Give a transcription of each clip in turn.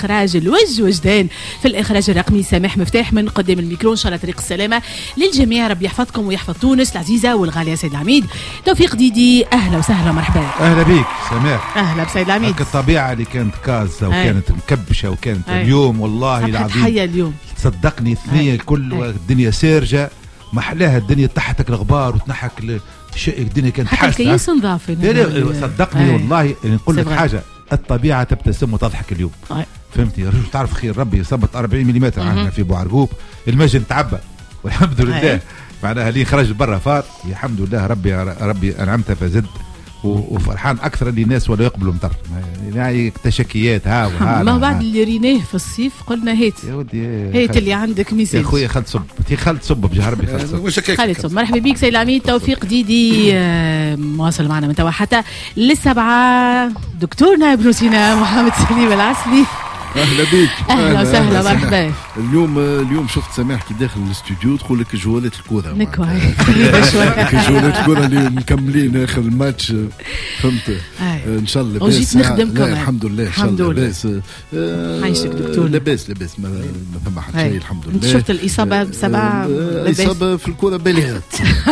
إخراج الوج وجدان، في الإخراج الرقمي سامح مفتاح من قدام الميكرو. إن شاء الله طريق السلامة للجميع، ربي يحفظكم ويحفظ تونس العزيزة والغالية. سيد العميد توفيق ديدي، أهلا وسهلا ومرحبا. أهلا بيك سامح. أهلا بسيد العميد. الطبيعة اللي كانت كازة وكانت مكبشة وكانت اليوم والله العظيم تحية اليوم صدقني الثنية كل الدنيا سارجة محلاها، الدنيا تحتك الغبار وتنحك الدنيا كانت حتى الكياس نظافة. صدقني والله نقول لك حاجة، الطبيعة تبتسم وتضحك اليوم. فهمتني؟ رجل تعرف خير ربي يصبت 40 ملم عندنا في بوعرقوب، المجن تعبى والحمد لله. معناها اللي خرج برا فار الحمد لله، ربي أنعمت فزد وفرحان اكثر اللي الناس ولا يقبلوا مطر، يعني تشكيات ها ما بعد اللي ريناه في الصيف قلنا هيت يا ودي هيت اللي عندك ميساج يا خويا خالد صب بجهربي خالد صب. مرحبا بيك سيد العميد توفيق ديدي، مواصل معنا من توا حتى للسبعة. دكتورنا ابن سينا محمد سليم العسلي، اهلا بيك. اهلا وسهلا مرحبا. اليوم شفت سامح كي داخل الاستوديو تقول لك جوالات الكوره نكوى جوالات الكوره اللي مكملين اخر الماتش، فهمت؟ ان شاء الله لاباس. وجيت نخدم كمان الحمد لله. الحمد لله لاباس. عايشك دكتور. لاباس ما ثم حتى شيء الحمد لله. شفت الاصابه بسبعه الاصابه في الكوره بالغات.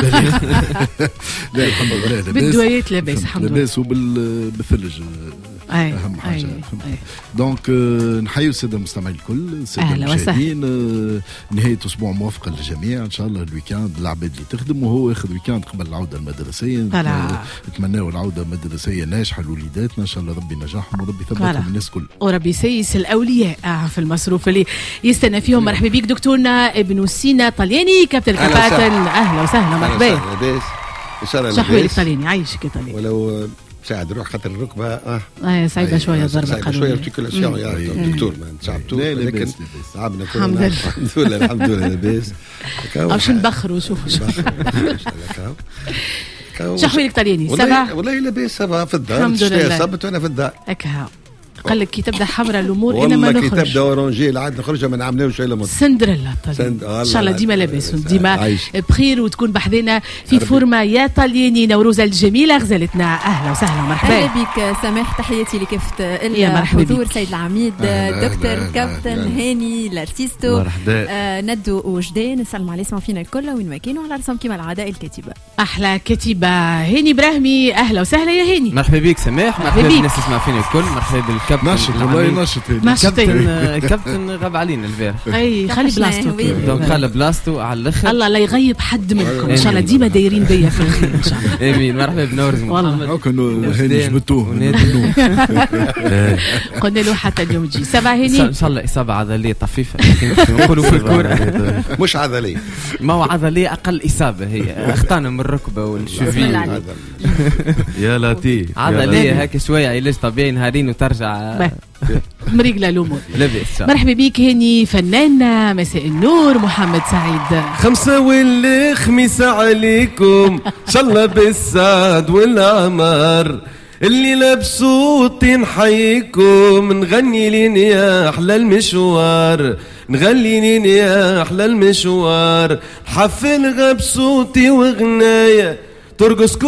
لا الحمد لله لاباس بالدويات لاباس الحمد لله لاباس وبالثلج اهم حاجه. دونك نحيي الساده المستمعين الكل، الساده المشاهدين. نهايه اسبوع موفقه للجميع ان شاء الله. الويكاند العباد اللي تخدم وهو ياخذ ويكاند قبل العوده المدرسيه، نتمناو العوده المدرسيه ناجحه لوليداتنا ان شاء الله. ربي نجاحهم وربي يثبتهم الناس كل، وربي يسيس الاولياء في المصروف اللي يستنى فيهم. مرحبا بيك دكتورنا ابن سينا طلياني كابتن كباتن، اهلا وسهلا مرحبا. ان شاء الله شحوي الطلياني عايشك ايطالي ولو ساعد روح خاطر الركبه صعيبه شويه الضربه صعيبه شويه ارتيكولاسيون يا دكتور ما تعبتوا لكن تعبنا كلنا الحمد لله لاباس. باش نبخروا شوفوا شحوي الطلياني سبع والله لاباس سبع في الدار. الحمد لله صبت وانا في الدار هكا. قال لك كي تبدا حمراء الامور انا ما نخرج، كي تبدا اورانجي العاد نخرجها ما نعملوش الا سندريلا ان شاء الله ديما لاباس وديما بخير وتكون بحذنا في فورما يا طلياني. نوروز الجميله غزالتنا، اهلا وسهلا مرحبا. اهلا بك سامح، تحياتي لكافه الحضور. سيد العميد دكتور كابتن هاني الارتيستو ندو وجدان، نسلم على اسمه فينا الكل وين ما كانوا، على رسم كيما العاده الكاتبه احلى كاتبه هاني ابراهيمي. اهلا وسهلا يا هاني. مرحبا بك سامح، مرحبا بالناس تسمع فينا الكل. مرحبا بالكابتن نشط والله نشط كابتن غاب علينا البارح. اي خلي بلاصتو دونك خلي بلاصتو على الاخر. الله لا يغيب حد منكم ان شاء الله، ديما دايرين بيا في الخير ان شاء الله. امين. مرحبا بنورز والله كانوا هاني جبتوه قلنا له حتى اليوم تجي سبع هاني ان شاء الله. اصابه عضليه طفيفه نقولوا في الكوره مش عضليه، ما هو عضليه اقل اصابه، هي اخطانا من الركبه والشوفيه يا لطيف. عضليه هكا شويه علاج طبيعي نهارين وترجع مريقله الامور. لاباس. مرحبا بيك هاني فنان مساء النور محمد سعيد. 5 والخميس عليكم ان شاء الله بالسعد والعمر، اللي لابسوط نحييكم، نغني لين يا احلى المشوار، نغني لين يا احلى المشوار، حفل غبصوتي وغنايه ترقص